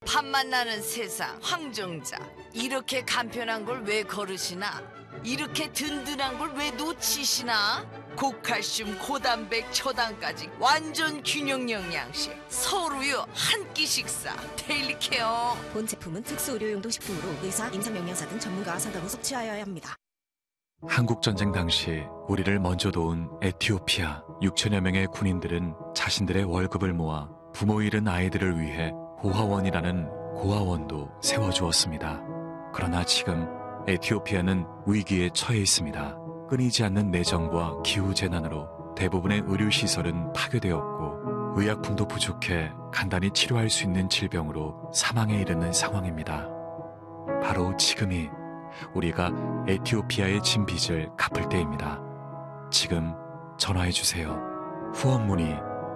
밥맛 나는 세상 황정자 이렇게 간편한 걸 왜 거르시나 이렇게 든든한 걸 왜 놓치시나 고칼슘 고단백 초당까지 완전 균형 영양식 서울우유 한 끼 식사 데일리 케어. 본 제품은 특수 의료용도 식품으로 의사, 임상영양사 등 전문가와 상담 후 섭취하여야 합니다. 한국전쟁 당시 우리를 먼저 도운 에티오피아 6천여 명의 군인들은 자신들의 월급을 모아 부모 잃은 아이들을 위해 고아원이라는 고아원도 세워주었습니다. 그러나 지금 에티오피아는 위기에 처해 있습니다. 끊이지 않는 내정과 기후재난으로 대부분의 의료시설은 파괴되었고 의약품도 부족해 간단히 치료할 수 있는 질병으로 사망에 이르는 상황입니다. 바로 지금이 우리가 에티오피아의 진 빚을 갚을 때입니다. 지금 전화해주세요. 후원 문의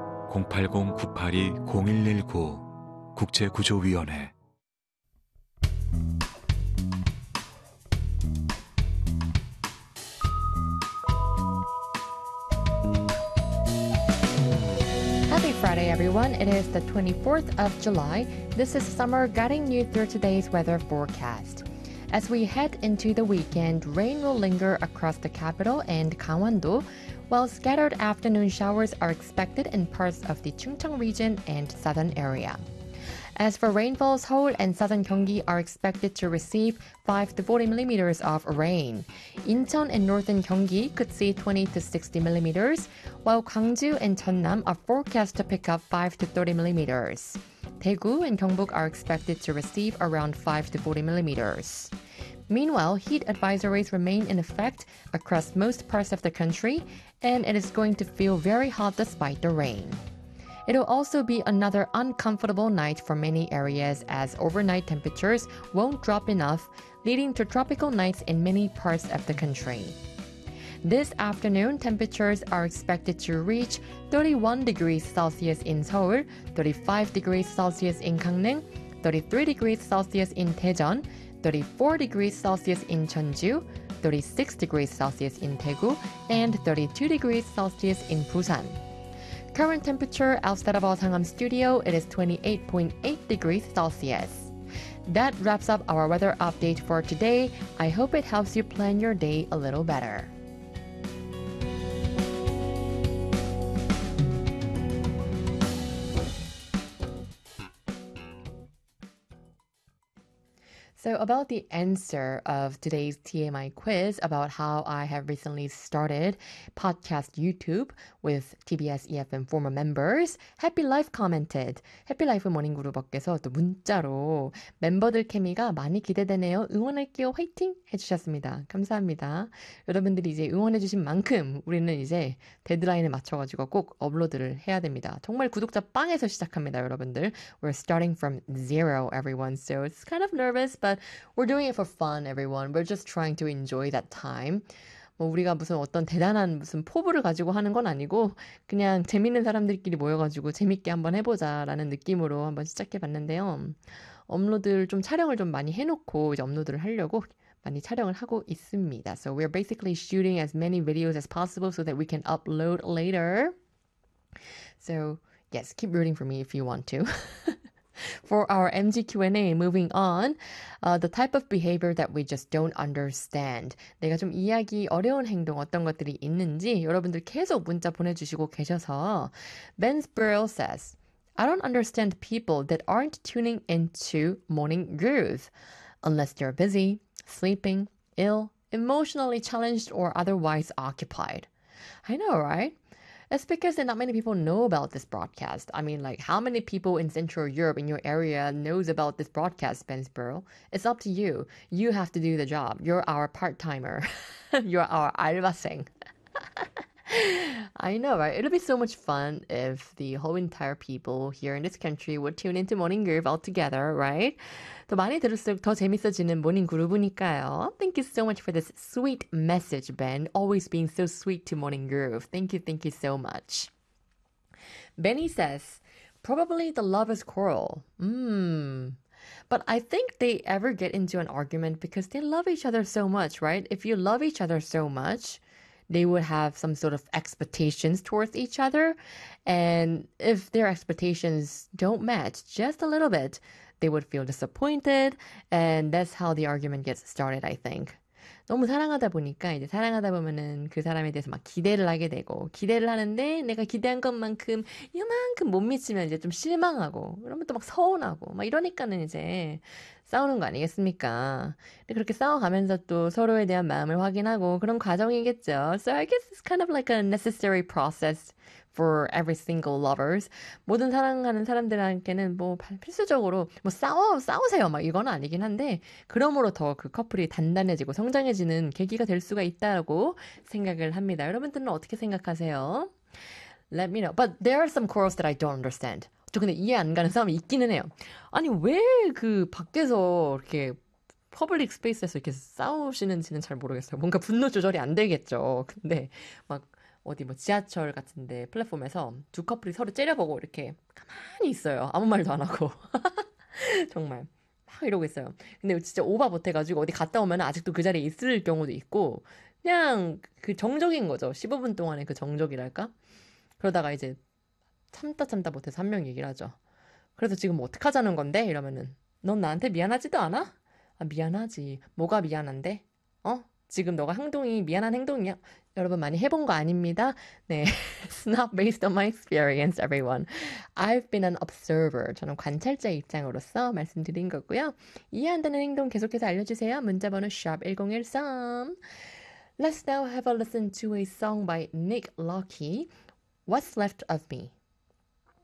080-982-0119 국제구조위원회. Happy Friday, everyone. It is the 24th of July. This is Summer guiding you through today's weather forecast. As we head into the weekend, rain will linger across the capital and Gangwon-do, while scattered afternoon showers are expected in parts of the Chungcheong region and southern area. As for rainfall, Seoul and southern Gyeonggi are expected to receive 5 to 40 millimeters of rain. Incheon and northern Gyeonggi could see 20 to 60 millimeters, while Gwangju and Jeonnam are forecast to pick up 5 to 30 millimeters. Daegu and Gyeongbuk are expected to receive around 5 to 40 millimeters. Meanwhile, heat advisories remain in effect across most parts of the country, and it is going to feel very hot despite the rain. It'll also be another uncomfortable night for many areas as overnight temperatures won't drop enough, leading to tropical nights in many parts of the country. This afternoon, temperatures are expected to reach 31 degrees Celsius in Seoul, 35 degrees Celsius in Gangneung, 33 degrees Celsius in Daejeon, 34 degrees Celsius in Jeonju, 36 degrees Celsius in Daegu, and 32 degrees Celsius in Busan. Current temperature outside of our Sangam studio, it is 28.8 degrees Celsius. That wraps up our weather update for today. I hope it helps you plan your day a little better. So about the answer of today's TMI quiz about how I have recently started podcast YouTube with TBS EFM former members, Happy Life commented. Happy Life 모닝 그룹께서 또 문자로 멤버들 케미가 많이 기대되네요. 응원할게요. 화이팅! 해주셨습니다. 감사합니다. 여러분들이 이제 응원해주신 만큼 우리는 이제 데드라인에 맞춰가지고 꼭 업로드를 해야 됩니다. 정말 구독자 빵에서 시작합니다, 여러분들. We're starting from zero, everyone. So it's kind of nervous, but we're doing it for fun, everyone. We're just trying to enjoy that time. 뭐 우리가 무슨 어떤 대단한 무슨 포부를 가지고 하는 건 아니고 그냥 재밌는 사람들끼리 모여가지고 재밌게 한번 해보자라는 느낌으로 한번 시작해봤는데요. 업로드를 좀 촬영을 좀 많이 해놓고 이제 업로드를 하려고 많이 촬영을 하고 있습니다. So we're basically shooting as many videos as possible so that we can upload later. So yes, keep rooting for me if you want to. For our MG Q&A, moving on, the type of behavior that we just don't understand. 내가 좀 이해하기 어려운 행동 어떤 것들이 있는지 여러분들 계속 문자 보내주시고 계셔서 Ben Sproul says, I don't understand people that aren't tuning into Morning Groove unless they're busy, sleeping, ill, emotionally challenged, or otherwise occupied. I know, right? It's because not many people know about this broadcast. I mean, like, how many people in Central Europe in your area knows about this broadcast, Ben Sproul? It's up to you. You have to do the job. You're our part-timer. You're our 알바생. I know, right? It'll be so much fun if the whole entire people here in this country would tune into Morning Groove all together, right? 더 많이 들을수록 더 재밌어지는 모닝 그루브니까요. Thank you so much for this sweet message, Ben. Always being so sweet to Morning Groove. Thank you so much. Benny says, probably the lovers quarrel. But I think they ever get into an argument because they love each other so much, right? If you love each other so much, they would have some sort of expectations towards each other. And if their expectations don't match just a little bit, they would feel disappointed. And that's how the argument gets started, I think. 너무 사랑하다 보니까 이제 사랑하다 보면은 그 사람에 대해서 막 기대를 하게 되고 기대를 하는데 내가 기대한 것만큼 이만큼 못 미치면 이제 좀 실망하고 그러면 또 막 서운하고 막 이러니까는 이제 싸우는 거 아니겠습니까? 근데 그렇게 싸워가면서 또 서로에 대한 마음을 확인하고 그런 과정이겠죠. So I guess it's kind of like a necessary process for every single lovers. 모든 사랑하는 사람들한테는 뭐 필수적으로 뭐 싸우세요 막 이건 아니긴 한데 그러므로 더 그 커플이 단단해지고 성장해지는 계기가 될 수가 있다고 생각을 합니다. 여러분들은 어떻게 생각하세요? Let me know. But there are some quarrels that I don't understand. 저 근데 이해 안 가는 싸움이 있기는 해요. 아니 왜 그 밖에서 이렇게 퍼블릭 스페이스에서 이렇게 싸우시는지는 잘 모르겠어요. 뭔가 분노 조절이 안 되겠죠. 근데 막 어디 뭐 지하철 같은데 플랫폼에서 두 커플이 서로 째려보고 이렇게 가만히 있어요. 아무 말도 안 하고. 정말 막 이러고 있어요. 근데 진짜 오바 못해가지고 어디 갔다 오면 아직도 그 자리에 있을 경우도 있고 그냥 그 정적인 거죠. 15분 동안의 그 정적이랄까? 그러다가 이제 참다 못해서 한 명 얘기를 하죠. 그래서 지금 뭐 어떡하자는 건데? 이러면은 넌 나한테 미안하지도 않아? 아 미안하지. 뭐가 미안한데? 지금 너가 행동이 미안한 행동이야? 여러분 많이 해본 거 아닙니다. 네, it's not based on my experience, everyone. I've been an observer. 저는 관찰자의 입장으로서 말씀드린 거고요. 이해 안 되는 행동 계속해서 알려주세요. 문자번호 샵1013. Let's now have a listen to a song by Nick Lockey, What's Left of Me.